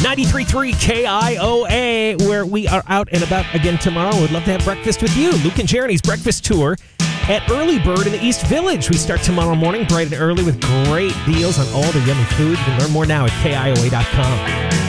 93.3 KIOA, where we are out and about again tomorrow. We'd love to have breakfast with you. Luke and Jeremy's breakfast tour at Early Bird in the East Village. We start tomorrow morning bright and early with great deals on all the yummy food. You can learn more now at KIOA.com.